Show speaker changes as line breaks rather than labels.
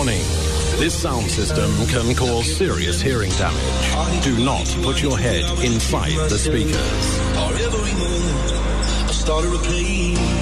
Warning. This sound system can cause serious hearing damage. Do not put your head inside the speakers.